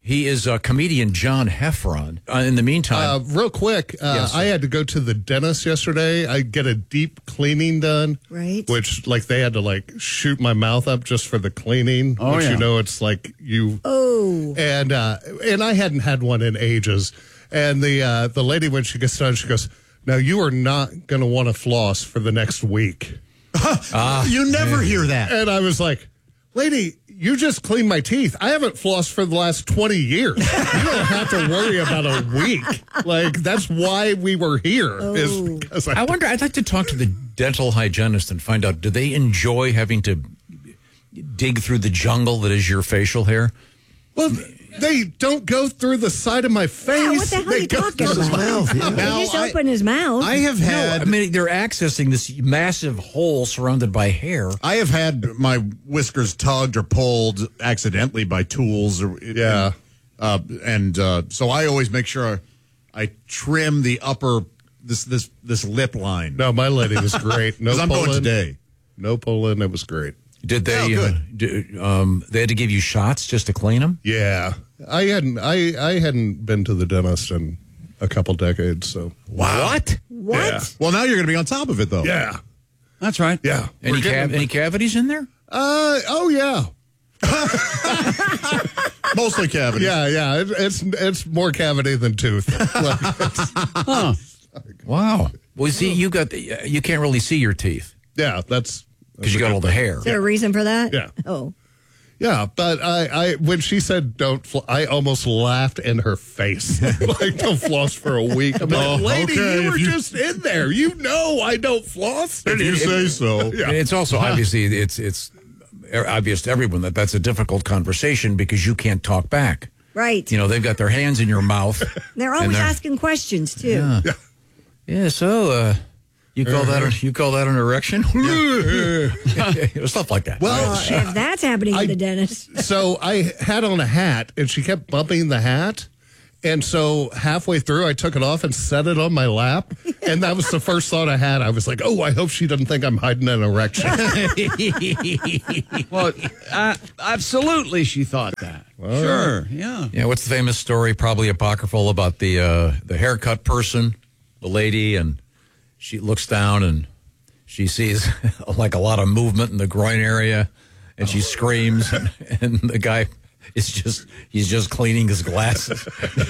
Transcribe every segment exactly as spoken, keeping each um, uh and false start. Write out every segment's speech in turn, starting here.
He is uh, comedian John Heffron. Uh, in the meantime... Uh, real quick, uh, yes, I had to go to the dentist yesterday. I get a deep cleaning done. Right. Which, like, they had to, like, shoot my mouth up just for the cleaning. Oh, which, yeah. you know, it's like you... Oh. And, uh, and I hadn't had one in ages. And the, uh, the lady, when she gets done, she goes, now, you are not going to want to floss for the next week. uh, you never hear that. And I was like, lady... You just cleaned my teeth. I haven't flossed for the last twenty years. You don't have to worry about a week. Like, that's why we were here. Oh. Is because I, I wonder, I'd like to talk to the dental hygienist and find out, do they enjoy having to dig through the jungle that is your facial hair? Well, they don't go through the side of my face. Yeah, what the hell they are you go talking through about? my mouth. He Now, just I- opened his mouth. I have No, had... I mean, they're accessing this massive hole surrounded by hair. I have had my whiskers tugged or pulled accidentally by tools. Or, Yeah. Uh, and uh, so I always make sure I, I trim the upper, this this this lip line. No, my lady was great. No Because I'm pulling. going today. No pulling. It was great. Did they? Oh, uh, good. do, um, they had to give you shots just to clean them. Yeah. I hadn't I, I hadn't been to the dentist in a couple decades, so. Wow. What? what? Yeah. Well, now you're going to be on top of it, though. Yeah. That's right. Yeah. Any We're getting- cav- any cavities in there? Uh, oh, yeah. Mostly cavities. Yeah, yeah. It, it's it's more cavity than tooth. Like, it's- Wow. Well, see, you got the, you can't really see your teeth yeah, that's because you got all the hair. Is there a reason for that? Yeah. Oh. yeah. But I, I when she said don't, fl- I almost laughed in her face. Like, don't floss for a week. I'm like, Oh, lady, okay, you were if you- just in there. You know I don't floss. If you say so. Yeah. And it's also obviously it's it's obvious to everyone that that's a difficult conversation because you can't talk back. Right. You know, they've got their hands in your mouth. They're and always they're- asking questions, too. Yeah. Yeah. So, uh, you call that a, you call that an erection? Stuff like that. Well, Uh, if that's happening I- with the dentist. so I had on a hat, and she kept bumping the hat. And so halfway through, I took it off and set it on my lap. And that was the first thought I had. I was like, oh, I hope she doesn't think I'm hiding an erection. Well, uh, absolutely, she thought that. Sure, yeah. Yeah, what's the famous story, probably apocryphal, about the uh, the haircut person, the lady, and she looks down and she sees like a lot of movement in the groin area, and she screams, and, and the guy is just he's just cleaning his glasses.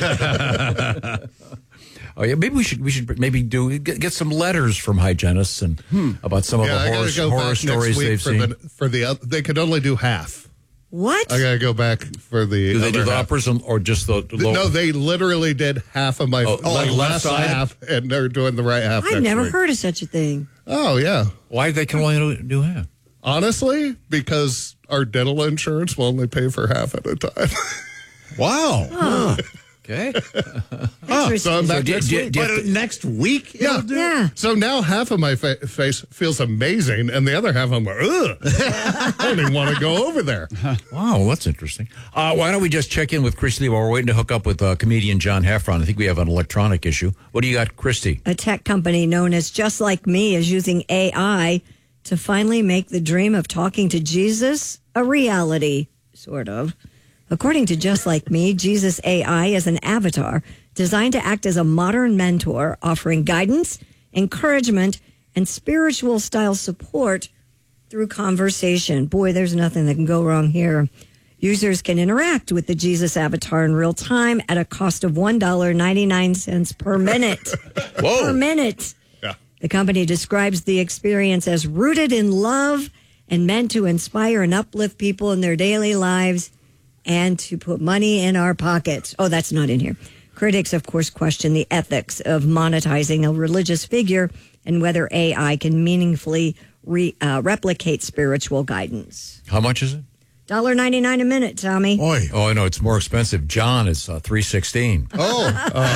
Oh yeah, maybe we should we should maybe do get, get some letters from hygienists and about some of Yeah, I the horror, gotta go horror back next stories week they've for seen. the for the oth- they could only do half. What? I gotta go back for the. Do they do other the half. uppers or just the, the lower? No, they literally did half of my, Oh, my like left left side? half, and they're doing the right half. I've next never week. heard of such a thing. Oh yeah, Why they can only do half? honestly, because our dental insurance will only pay for half at a time. Wow. Okay. Interesting. so I'm back do- next do- week. do- But uh, next week? Yeah. Yeah. So now half of my fa- face feels amazing, and the other half I'm like, ugh. I don't even want to go over there. Wow, well, that's interesting. Uh, why don't we just check in with Christy while we're waiting to hook up with uh, comedian John Heffron? I think we have an electronic issue. What do you got, Christy? A tech company known as Just Like Me is using A I to finally make the dream of talking to Jesus a reality, sort of. According to Just Like Me, Jesus A I is an avatar designed to act as a modern mentor, offering guidance, encouragement, and spiritual style support through conversation. Boy, there's nothing that can go wrong here. Users can interact with the Jesus avatar in real time at a cost of one dollar and ninety-nine cents per minute. Per minute. Yeah. The company describes the experience as rooted in love and meant to inspire and uplift people in their daily lives and to put money in our pockets. Oh, that's not in here. Critics, of course, question the ethics of monetizing a religious figure and whether A I can meaningfully re, uh, replicate spiritual guidance. How much is it? one dollar and ninety-nine cents a minute, Tommy. Boy. Oh, I know it's more expensive. John is uh, three sixteen. Oh.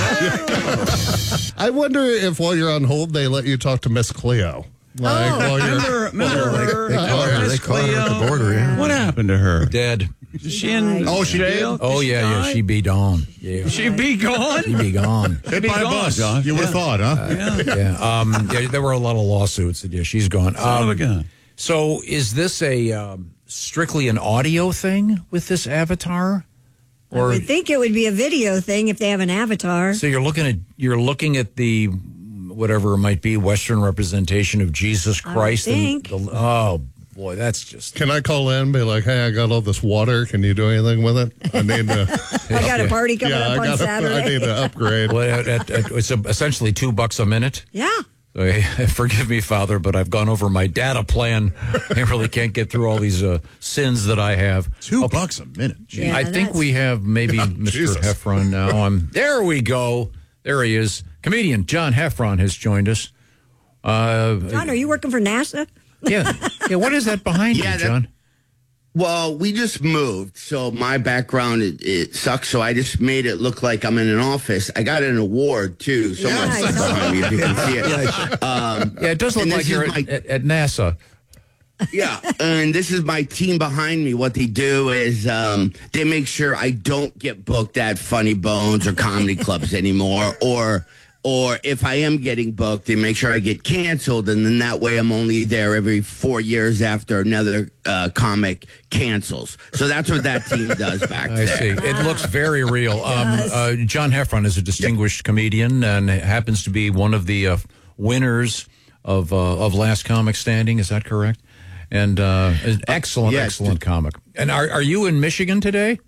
I wonder if while you're on hold, they let you talk to Miss Cleo. Like, while you're, Remember, remember her? They caught her, Miss they caught her at Cleo? the border, yeah. What happened to her? Dead. Is she in Oh, she jail? Oh Did yeah, die? yeah. She be gone. Yeah, She be gone? she be gone. Hit Be by a gone, bus. Josh. You would have thought, huh? Yeah. Yeah. Um. Yeah. There were a lot of lawsuits. Yeah. She's gone. Son of a Um, gun. so is this a um, strictly an audio thing with this avatar? I would think it would be a video thing if they have an avatar. So you're looking at you're looking at the whatever it might be Western representation of Jesus Christ. I think. And the, oh boy, that's just. Can I call in and be like, hey, I got all this water. Can you do anything with it? I need to. I got a party coming yeah, up I on got. Saturday. I need to upgrade. Well, at, at, at, it's essentially two bucks a minute. Yeah. So, forgive me, Father, but I've gone over my data plan. I really can't get through all these uh, sins that I have. Two Okay. bucks a minute. Gee. Yeah, I think that's- we have maybe Mister Jesus. Heffron now. Um, there we go. There he is. Comedian John Heffron has joined us. Uh, John, are you working for NASA? yeah, yeah. What is that behind Yeah, you, that- John? Well, we just moved, so my background it, it sucks. So I just made it look like I'm in an office. I got an award too. Someone Nice. behind me, if you can see it. Um, Yeah, it does look and like this you're is at, my- at, at NASA. yeah, and this is my team behind me. What they do is um, they make sure I don't get booked at Funny Bones or comedy clubs anymore, or or if I am getting booked, they make sure I get canceled, and then that way I'm only there every four years after another uh, comic cancels. So that's what that team does back I there. see. It looks very real. Um, uh, John Heffron is a distinguished comedian and happens to be one of the uh, winners of uh, of Last Comic Standing. Is that correct? And uh, an excellent, yes. excellent comic. And are are you in Michigan today?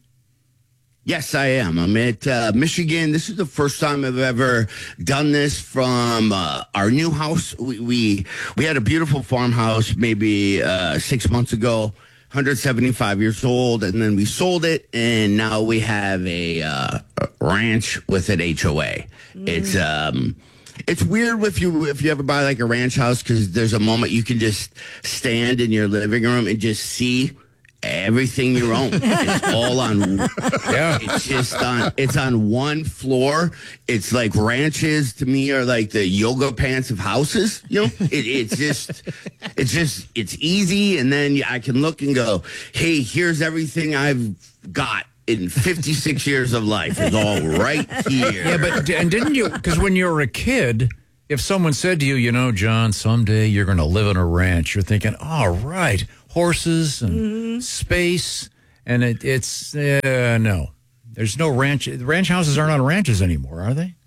Yes, I am. I'm at uh, Michigan. This is the first time I've ever done this from uh, our new house. We, we we had a beautiful farmhouse maybe uh, six months ago, one hundred seventy-five years old, and then we sold it, and now we have a, uh, a ranch with an H O A. Mm. It's um. It's weird if you if you ever buy like a ranch house because there's a moment you can just stand in your living room and just see everything you own. It's all on. Yeah. It's just on. It's on one floor. It's like ranches to me are like the yoga pants of houses. You know, it, it's just, it's just, it's easy, and then I can look and go, hey, here's everything I've got. In fifty-six years of life is all right here. Yeah, but and didn't you? Because when you were a kid, if someone said to you, you know, John, someday you're going to live on a ranch, you're thinking, all right, horses and mm-hmm. space, and it, it's uh, no, there's no ranch. Ranch houses aren't on ranches anymore, are they?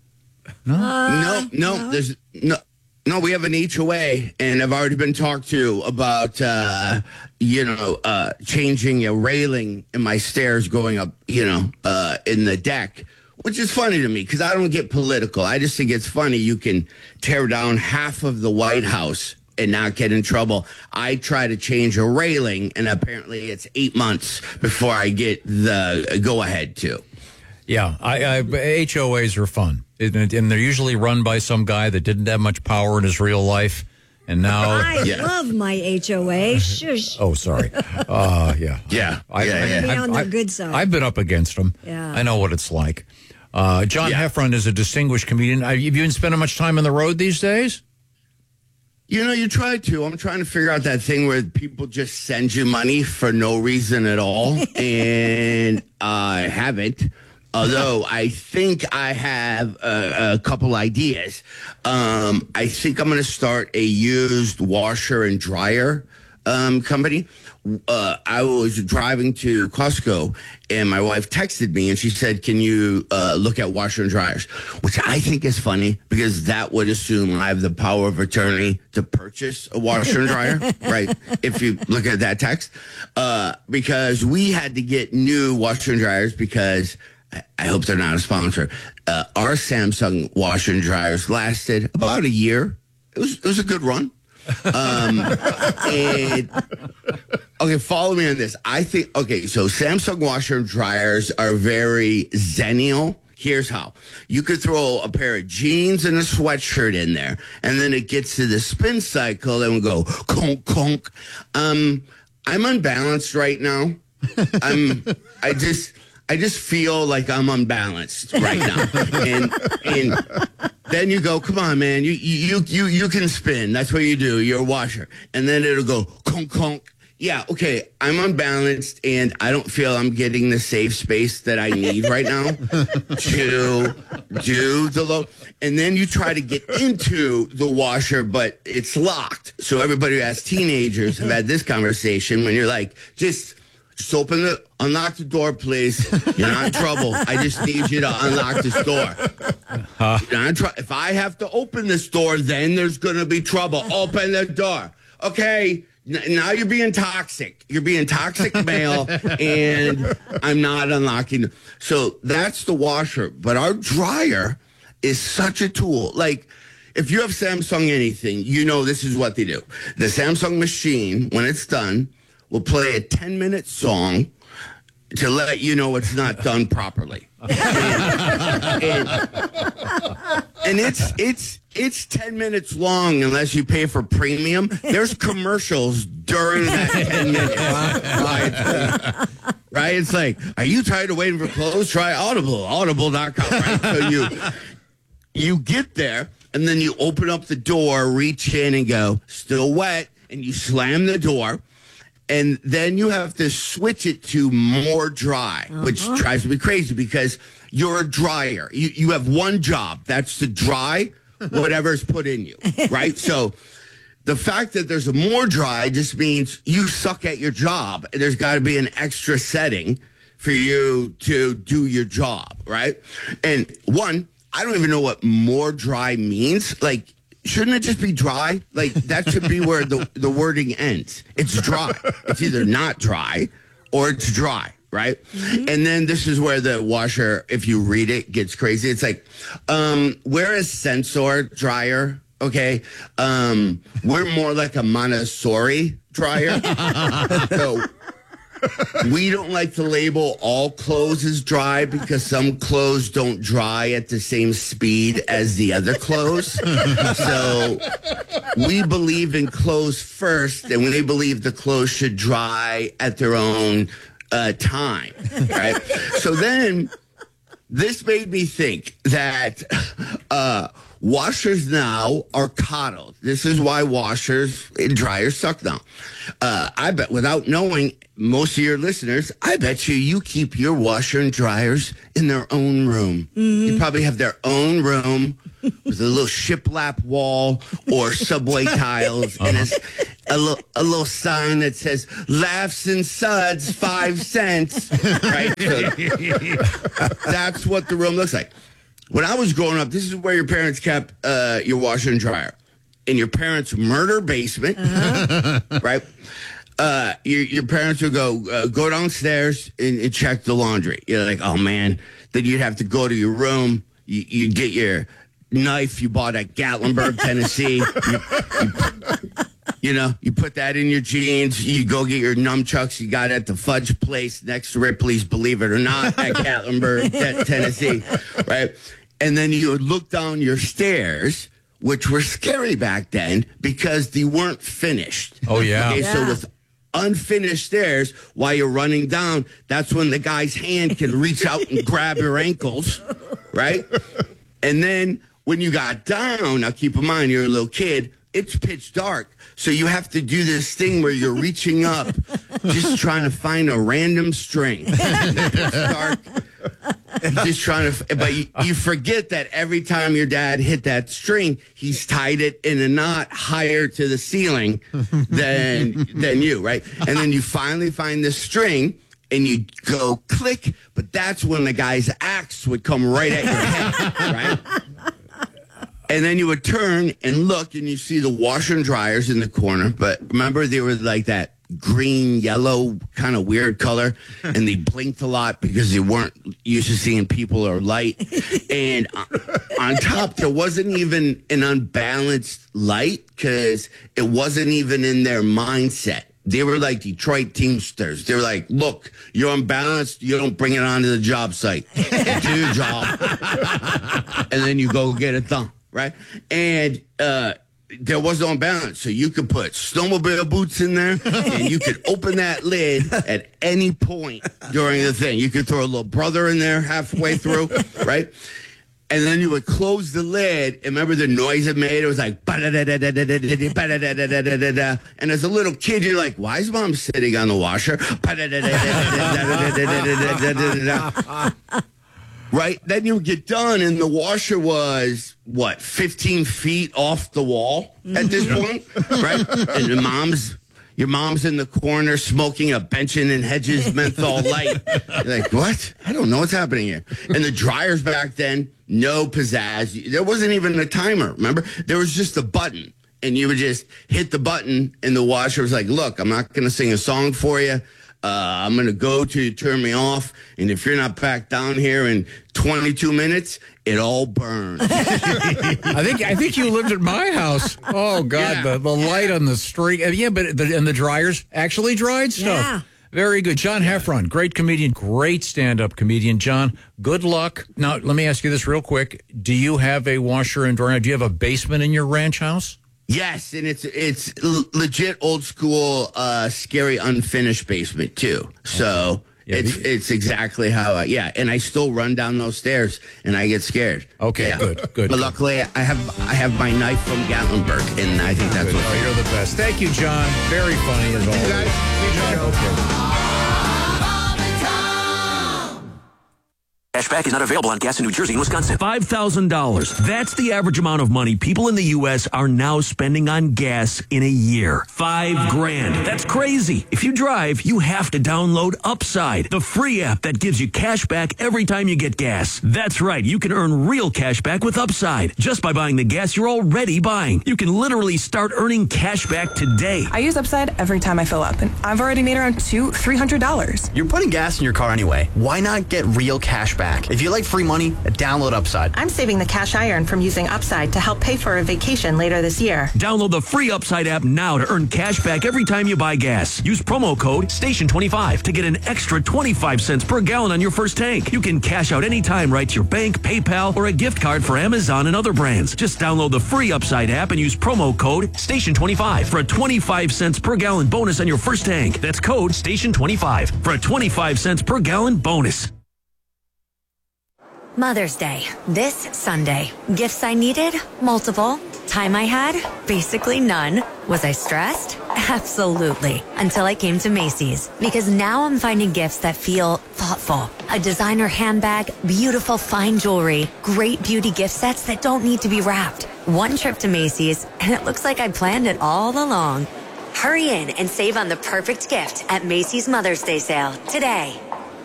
No, no, no, no. There's no. No, we have an H O A, and I've already been talked to about, uh, you know, uh, changing a railing in my stairs going up, you know, uh, in the deck, which is funny to me because I don't get political. I just think it's funny you can tear down half of the White House and not get in trouble. I try to change a railing, and apparently it's eight months before I get the go-ahead to. Yeah, I, I, H O As are fun, and, and they're usually run by some guy that didn't have much power in his real life, and now I Yeah. love my H O A. Shush. oh, sorry, uh, yeah, Yeah, I, yeah, I, yeah. Be I, on their I- good side. I've been up against them. Yeah. I know what it's like. Uh, John Yeah. Heffron is a distinguished comedian. Have you been spending much time on the road these days? You know, you try to. I'm trying to figure out that thing where people just send you money for no reason at all, and I haven't. Although I think I have a, a couple ideas. Um, I think I'm going to start a used washer and dryer um, company. Uh, I was driving to Costco, and my wife texted me, and she said, can you uh, look at washer and dryers? Which I think is funny, because that would assume I have the power of attorney to purchase a washer and dryer, right? If you look at that text. Uh, because we had to get new washer and dryers because... I hope they're not a sponsor. Uh, our Samsung washer and dryers lasted about a year. It was it was a good run. Um, and, okay, follow me on this. I think okay, so Samsung washer and dryers are very zennial. Here's how. You could throw a pair of jeans and a sweatshirt in there, and then it gets to the spin cycle and we go conk conk. Um, I'm unbalanced right now. I'm I just I just feel like I'm unbalanced right now. and and then you go, come on, man, you you you you can spin. That's what you do. You're a washer. And then it'll go conk conk. Yeah, okay, I'm unbalanced, and I don't feel I'm getting the safe space that I need right now to do the low. And then you try to get into the washer, but it's locked. So everybody who has teenagers have had this conversation when you're like, just Just open the, unlock the door, please. You're not in trouble. I just need you to unlock this door. Huh? You're not in tr- if I have to open this door, then there's going to be trouble. Open the door. Okay. N- now you're being toxic. You're being toxic male, and I'm not unlocking. So that's the washer. But our dryer is such a tool. Like, if you have Samsung anything, you know this is what they do. The Samsung machine, when it's done, will play a ten-minute song to let you know it's not done properly. and, and, and it's it's it's ten minutes long unless you pay for premium. There's commercials during that ten minutes. Right? Right? It's like, are you tired of waiting for clothes? Try Audible, audible dot com. Right? So you you get there, and then you open up the door, reach in and go, still wet, and you slam the door. And then you have to switch it to more dry, uh-huh. which drives me crazy because you're a dryer. You you have one job. That's to dry whatever's put in you, right? So the fact that there's a more dry just means you suck at your job. There's got to be an extra setting for you to do your job, right? And one, I don't even know what more dry means. Like, shouldn't it just be dry? Like, that should be where the, the wording ends. It's dry. It's either not dry or it's dry, right? Mm-hmm. And then this is where the washer, if you read it, gets crazy. It's like, um, we're a sensor dryer, okay? Um, we're more like a Montessori dryer. So we don't like to label all clothes as dry because some clothes don't dry at the same speed as the other clothes. So we believe in clothes first, and we believe the clothes should dry at their own uh, time, right? So then this made me think that uh, washers now are coddled. This is why washers and dryers suck now. Uh, I bet, without knowing most of your listeners, I bet you you keep your washer and dryers in their own room. Mm-hmm. You probably have their own room with a little shiplap wall or subway tiles uh-huh. and a, a, little, a little sign that says laughs and suds, five cents. Right? So that's what the room looks like. When I was growing up, this is where your parents kept uh, your washer and dryer. In your parents' murder basement, uh-huh. right? Uh, your, your parents would go uh, go downstairs and, and check the laundry. You're like, oh, man. Then you'd have to go to your room. You, you'd get your knife you bought at Gatlinburg, Tennessee. you, you, you know, you put that in your jeans. You go get your nunchucks you got at the Fudge Place next to Ripley's, believe it or not, at Gatlinburg, t- Tennessee, right? And then you would look down your stairs, which were scary back then because they weren't finished. Oh, yeah. Okay, yeah. so with unfinished stairs, while you're running down, that's when the guy's hand can reach out and grab your ankles, right? And then when you got down, now keep in mind, you're a little kid, it's pitch dark. So you have to do this thing where you're reaching up, just trying to find a random string. It's dark. Just trying to, but you, you forget that every time your dad hit that string, he's tied it in a knot higher to the ceiling than than you, right? And then you finally find the string and you go click, but that's when the guy's axe would come right at your head, right? And then you would turn and look and you see the washer and dryers in the corner. But remember, they were like that green, yellow kind of weird color. And they blinked a lot because they weren't used to seeing people or light. And on top, there wasn't even an unbalanced light because it wasn't even in their mindset. They were like Detroit Teamsters. They were like, look, you're unbalanced. You don't bring it onto the job site. Do your job. And then you go get it done. Right. And uh, there was no balance. So you could put snowmobile boots in there and you could open that lid at any point during the thing. You could throw a little brother in there halfway through. Right. And then you would close the lid. And remember the noise it made? It was like, and as a little kid, you're like, why is mom sitting on the washer? Right? Then you would get done, and the washer was, what, fifteen feet off the wall at this point? Right? And the mom's, Your mom's in the corner smoking a Benson and Hedges menthol light. You're like, what? I don't know what's happening here. And the dryers back then, no pizzazz. There wasn't even a timer, remember? There was just a button. And you would just hit the button, and the washer was like, look, I'm not going to sing a song for you. Uh, I'm going to go till you turn me off. And if you're not back down here in twenty-two minutes, it all burns. I think I think you lived at my house. Oh, God, Yeah. the, the light on the street. Uh, Yeah, but the, and the dryers actually dried stuff. Yeah. Very good. John Heffron, great comedian, great stand-up comedian. John, good luck. Now, let me ask you this real quick. Do you have a washer and dryer? Do you have a basement in your ranch house? Yes, and it's it's l- legit old school, uh, scary unfinished basement too. So Yeah, it's the- it's exactly how. I, yeah, and I still run down those stairs, and I get scared. Okay, Yeah. good, good. But luckily, I have I have my knife from Gatlinburg, and I think that's Good. what. Oh, you're the best. Thank you, John. Very funny as always. guys. Okay. Cashback is not available on gas in New Jersey and Wisconsin. five thousand dollars. That's the average amount of money people in the U S are now spending on gas in a year. Five grand. That's crazy. If you drive, you have to download Upside, the free app that gives you cash back every time you get gas. That's right. You can earn real cash back with Upside just by buying the gas you're already buying. You can literally start earning cash back today. I use Upside every time I fill up, and I've already made around two, three hundred dollars. You're putting gas in your car anyway. Why not get real cash back? If you like free money, download Upside. I'm saving the cash I earn from using Upside to help pay for a vacation later this year. Download the free Upside app now to earn cash back every time you buy gas. Use promo code station twenty-five to get an extra twenty-five cents per gallon on your first tank. You can cash out anytime right to your bank, PayPal, or a gift card for Amazon and other brands. Just download the free Upside app and use promo code station twenty-five for a twenty-five cents per gallon bonus on your first tank. That's code station twenty-five for a twenty-five cents per gallon bonus. Mother's Day, this Sunday. Gifts I needed? Multiple. Time I had? Basically none. Was I stressed? Absolutely. Until I came to Macy's. Because now I'm finding gifts that feel thoughtful. A designer handbag, beautiful fine jewelry, great beauty gift sets that don't need to be wrapped. One trip to Macy's, and it looks like I planned it all along. Hurry in and save on the perfect gift at Macy's Mother's Day sale today.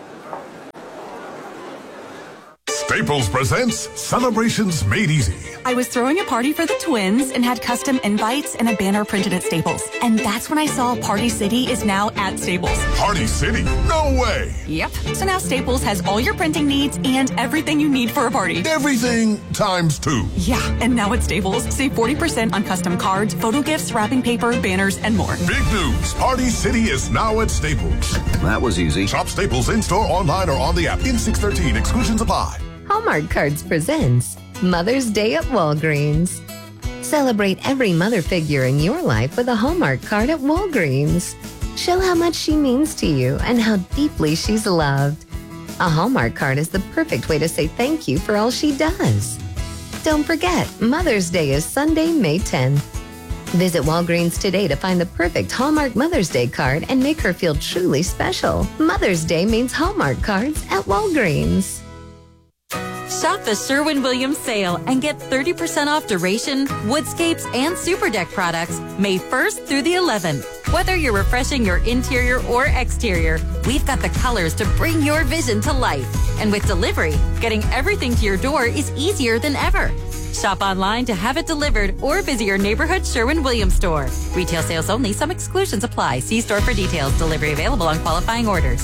Staples presents Celebrations Made Easy. I was throwing a party for the twins and had custom invites and a banner printed at Staples. And that's when I saw Party City is now at Staples. Party City? No way! Yep. So now Staples has all your printing needs and everything you need for a party. Everything times two. Yeah, and now at Staples, save forty percent on custom cards, photo gifts, wrapping paper, banners, and more. Big news! Party City is now at Staples. That was easy. Shop Staples in-store, online, or on the app. In six thirteen. Exclusions apply. Hallmark Cards presents Mother's Day at Walgreens. Celebrate every mother figure in your life with a Hallmark card at Walgreens. Show how much she means to you and how deeply she's loved. A Hallmark card is the perfect way to say thank you for all she does. Don't forget, Mother's Day is Sunday, May tenth. Visit Walgreens today to find the perfect Hallmark Mother's Day card and make her feel truly special. Mother's Day means Hallmark cards at Walgreens. Shop the Sherwin-Williams sale and get thirty percent off duration, woodscapes, and super deck products May first through the eleventh. Whether you're refreshing your interior or exterior, we've got the colors to bring your vision to life. And with delivery, getting everything to your door is easier than ever. Shop online to have it delivered or visit your neighborhood Sherwin-Williams store. Retail sales only. Some exclusions apply. See store for details. Delivery available on qualifying orders.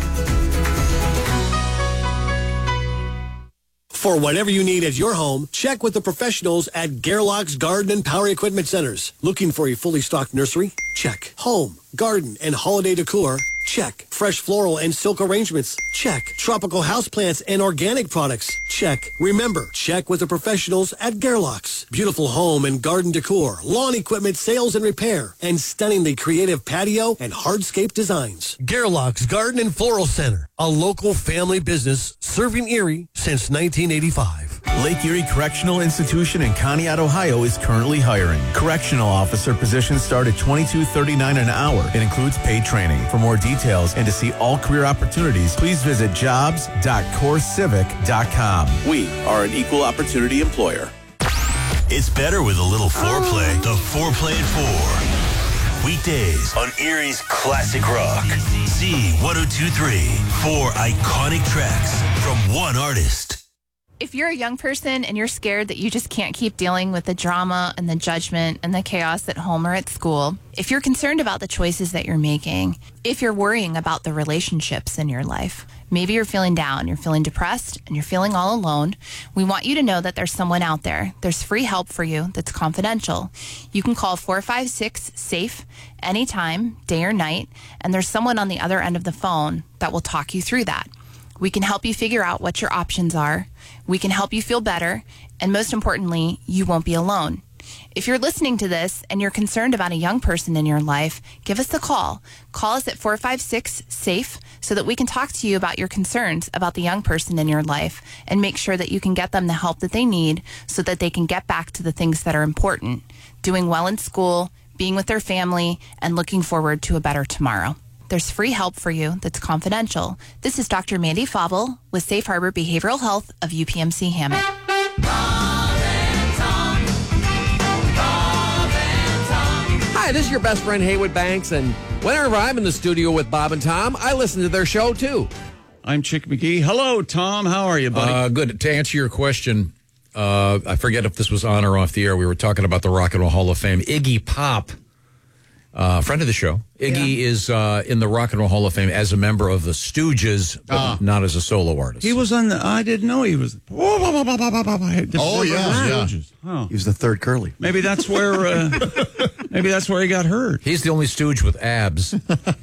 For whatever you need at your home, check with the professionals at Gerlach's Garden and Power Equipment Centers. Looking for a fully stocked nursery? Check. Home, garden, and holiday decor? Check. Fresh floral and silk arrangements? Check. Tropical houseplants and organic products? Check. Remember, check with the professionals at Gerlach's. Beautiful home and garden decor, lawn equipment sales and repair, and stunningly creative patio and hardscape designs. Gerlach's Garden and Floral Center, a local family business serving Erie since nineteen eighty-five. Lake Erie Correctional Institution in Conneaut, Ohio is currently hiring. Correctional officer positions start at twenty-two thirty-nine an hour. It includes paid training. For more details and to see all career opportunities, please visit jobs dot core civic dot com. We are an equal opportunity employer. It's better with a little foreplay. The Foreplay at four. Weekdays on Erie's Classic Rock. Z one oh two point three. Four iconic tracks from one artist. If you're a young person and you're scared that you just can't keep dealing with the drama and the judgment and the chaos at home or at school, if you're concerned about the choices that you're making, if you're worrying about the relationships in your life, maybe you're feeling down, you're feeling depressed, and you're feeling all alone, we want you to know that there's someone out there. There's free help for you that's confidential. You can call four five six, SAFE anytime, day or night, and there's someone on the other end of the phone that will talk you through that. We can help you figure out what your options are. We can help you feel better. And most importantly, you won't be alone. If you're listening to this and you're concerned about a young person in your life, give us a call. Call us at four five six, SAFE so that we can talk to you about your concerns about the young person in your life and make sure that you can get them the help that they need so that they can get back to the things that are important, doing well in school, being with their family, and looking forward to a better tomorrow. There's free help for you that's confidential. This is Doctor Mandy Fauble with Safe Harbor Behavioral Health of U P M C Hammett. Hi, this is your best friend Haywood Banks, and whenever I'm in the studio with Bob and Tom, I listen to their show too. I'm Chick McGee. Hello, Tom. How are you, buddy? Uh, good. To answer your question, uh, I forget if this was on or off the air. We were talking about the Rock and Roll Hall of Fame. Iggy Pop, uh, friend of the show. Iggy yeah. is uh, in the Rock and Roll Hall of Fame as a member of the Stooges, but uh, not as a solo artist. He was on the, I didn't know he was. Oh, yeah. yeah. Oh. He was the third Curly. Maybe that's where uh, maybe that's where he got hurt. He's the only Stooge with abs.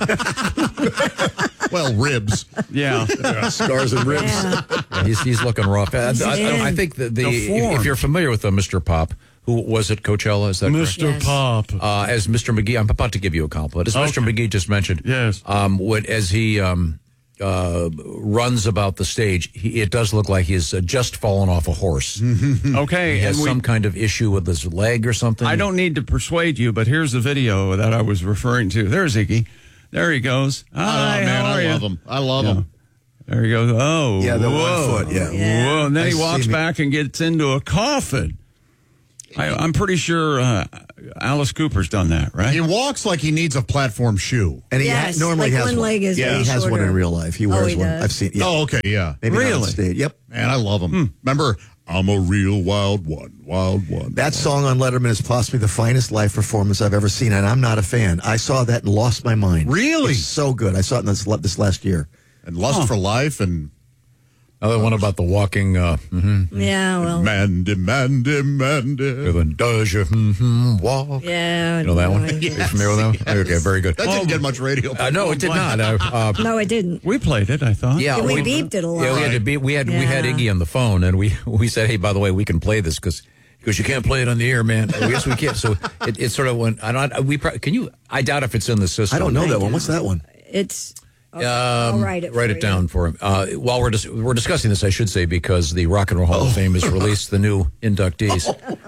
Well, ribs. Yeah. yeah. Scars and ribs. Yeah. Yeah, he's, he's looking rough. I, I, I think that the, if, if you're familiar with uh, Mister Pop, who was at Coachella, is that Mister correct? Yes. Pop. Uh, as Mister McGee, I'm about to give you a compliment. As okay. Mister McGee just mentioned, yes. Um, when, as he um, uh, runs about the stage, he, it does look like he's uh, just fallen off a horse. Okay. He has and we, some kind of issue with his leg or something. I don't need to persuade you, but here's the video that I was referring to. There's Iggy. There he goes. Hi, oh, man, how are I you? love him. I love yeah. him. There he goes. Oh, yeah, the whoa. one foot. Yeah. yeah. Whoa. And then nice he walks back and gets into a coffin. I, I'm pretty sure uh, Alice Cooper's done that, right? He walks like he needs a platform shoe. And he yes, ha- normally like has one. one. Leg is yeah, really he has shorter. one in real life. He wears oh, he one. does? I've seen. Yeah. Oh, okay, yeah. Maybe really? not on stage. Yep. Man, I love him. Hmm. Remember, I'm a real wild one, wild one. That song on Letterman is possibly the finest live performance I've ever seen, and I'm not a fan. I saw that and lost my mind. Really? It's so good. I saw it in this, this last year. And Lust huh. for Life and... Another one about the walking. Uh, mm-hmm. Yeah, well. Mandy, Mandy, Mandy. Does you mm-hmm, walk? Yeah. You know that one? Yes. Are you familiar with that one? Okay, very good. That didn't get much radio. Uh, no, it did not. Uh, uh, No, it didn't. We played it, I thought. Yeah, we, we beeped it a lot. Yeah, we had to beep. We had we had Yeah. Iggy on the phone, and we we said, "Hey, by the way, we can play this because because you can't play it on the air, man." Oh, yes, we can. So it, it sort of went. I don't. We pro- can you? I doubt if it's in the system. I don't know that one. What's that one? It's. Okay, Um, I'll write it. write for it down for him. Uh, while we're dis- we're discussing this, I should say, because the Rock and Roll Hall Oh. of Fame has released the new inductees.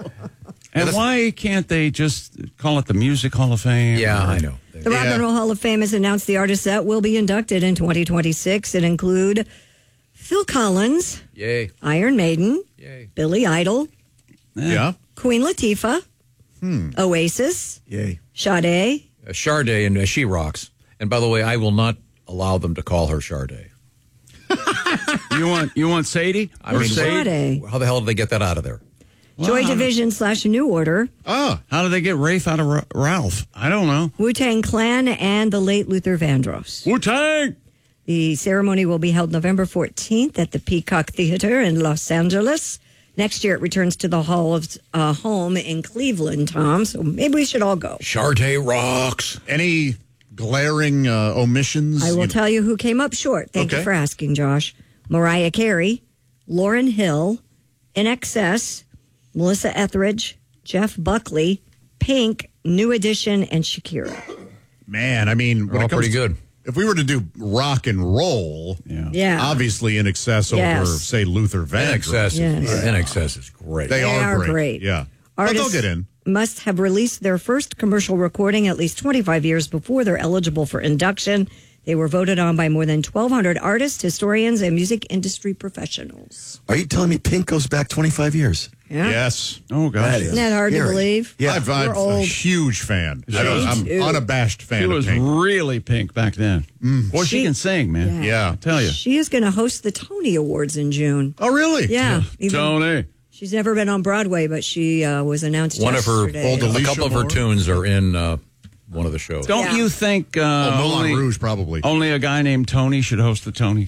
And why can't they just call it the Music Hall of Fame? Yeah, I know. The Rock and Roll Hall of Fame has announced the artists that will be inducted in twenty twenty-six. It include Phil Collins, Yay, Iron Maiden, Yay, Billy Idol, Yeah. Queen Latifah, Hmm. Oasis, Yay. Sade. uh, Sade, and uh, she rocks. And by the way, I will not allow them to call her Sade. You want you want Sadie? I Or mean, Sade. how the hell did they get that out of there? Joy Wow. Division slash New Order, Oh, how did they get Rafe out of Ra- Ralph? I don't know. Wu-Tang Clan, and the late Luther Vandross. Wu-Tang! The ceremony will be held November fourteenth at the Peacock Theater in Los Angeles. Next year, it returns to the Hall's uh, home in Cleveland, Tom. So maybe we should all go. Sade rocks. Any glaring uh, omissions? I will You know- tell you who came up short. Thank Okay. you for asking, Josh. Mariah Carey, Lauryn Hill, In Excess, Melissa Etheridge, Jeff Buckley, Pink, New Edition, and Shakira. Man, I mean, when all it comes pretty to- good. If we were to do rock and roll, Yeah. Yeah. obviously In Excess Yes. over, say, Luther Vandross. In Excess, Yes. is, In Excess is great. They, They are, are great. great. Yeah. But they'll Artists get in. must have released their first commercial recording at least twenty-five years before they're eligible for induction. They were voted on by more than twelve hundred artists, historians, and music industry professionals. Are you telling me Pink goes back twenty-five years? Yeah. Yes. Oh, gosh. Isn't that hard to believe? Yeah, I'm, I'm We're a old. huge fan. I don't, Me I'm too. unabashed fan She of was Pink. really Pink back then. Boy, she, She- can sing, man. Yeah. I tell you. She is going to host the Tony Awards in June. Oh, really? Yeah. Even- Tony. She's never been on Broadway, but she uh, was announced One of her, yesterday. a couple of her tunes are in uh, one of the shows. Don't Yeah. you think uh, Oh, Moulin only, Rouge, probably. only a guy named Tony should host the Tonys?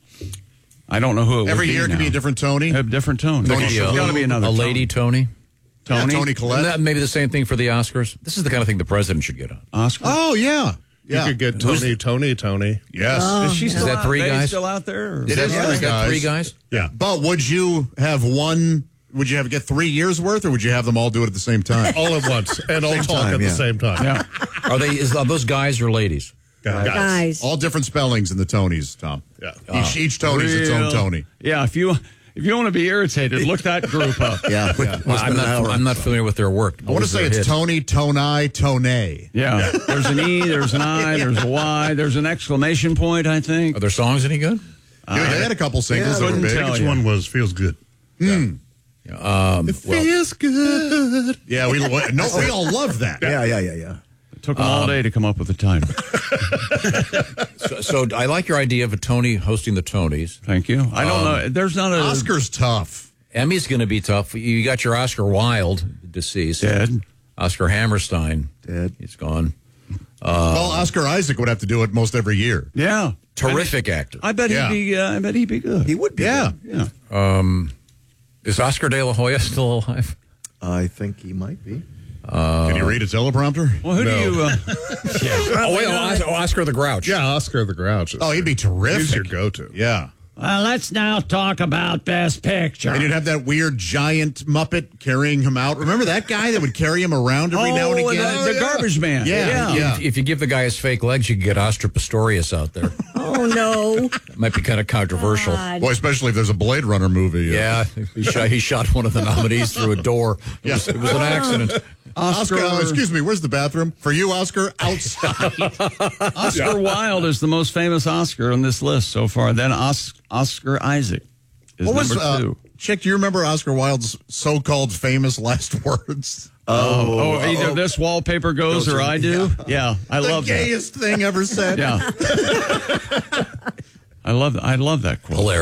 I don't know who it would Every be year it now. could be a different Tony. A different Tony. There could There's be a, got to be another a lady Tony. Tony. Yeah, Tony Isn't Collette. that maybe the same thing for the Oscars? This is the kind of thing the president should get on. Oscar. Oh, yeah. You Yeah. could get Tony, Tony, Tony. Yes. Oh, Is she yeah. still Is that out? three They guys? still out there? or- It Is that, is is three that guys. three guys? Yeah. But would you have one? Would you have get three years worth, or would you have them all do it at the same time? All at once and all Same talk time, at yeah. the same time. Yeah. Are they? Is, are those guys or ladies? Guys. Guys. All different spellings in the Tonys, Tom. Yeah. Each, each Tony's its own Real- Tony. Yeah, if you if you want to be irritated, look that group up. Yeah. Well, I'm not. I'm not familiar with their work. I want to say it's Tony, Tony, Tony. Yeah. There's an E, there's an I, there's a Y, there's an exclamation point, I think. Are their songs any good? Dude, they had a couple singles that were couldn't big. tell Which you. one was feels good? Hmm. Um, It well, feels good. Yeah, we no, we all love that. Yeah, yeah, yeah, yeah. It took them all day to come up with the title. so, so I like your idea of a Tony hosting the Tonys. Thank you. I don't Um, know. There's not a Oscar's tough. Emmy's going to be tough. You got your Oscar Wilde, deceased. Dead. Oscar Hammerstein. Dead. He's gone. well, Oscar Isaac would have to do it most every year. Yeah. Terrific actor. I bet Yeah. he'd be. Uh, I bet he'd be good. He would be. Yeah. good. Yeah. Um, is Oscar De La Hoya still alive? I think he might be. Can you read a teleprompter? Well, who No. do you? Uh, Oh, wait, oh, Os- oh, Oscar the Grouch. Yeah, Oscar the Grouch. Oh, he'd be terrific. He's your go-to. Yeah. uh, let's now talk about Best Picture. And you'd have that weird giant Muppet carrying him out. Remember that guy that would carry him around every now and Oh, again? the, the garbage man. Yeah, yeah. If, if you give the guy his fake legs, you can get Oscar Pistorius out there. Oh, no. Might be kind of controversial. God. Boy, especially if there's a Blade Runner movie. Yeah, he shot, he shot one of the nominees through a door. It, Yeah. was, it was an accident. Oscar, Oscar- oh, excuse me, where's the bathroom? For you, Oscar, outside. Oscar Wilde is the most famous Oscar on this list so far. Then Os- Oscar Isaac is what was, number uh, two. Chick, do you remember Oscar Wilde's so-called famous last words? Oh, oh, either this wallpaper goes or I do. Yeah, I the love that. gayest thing ever said. Yeah, I love I love that quote. Hilarious.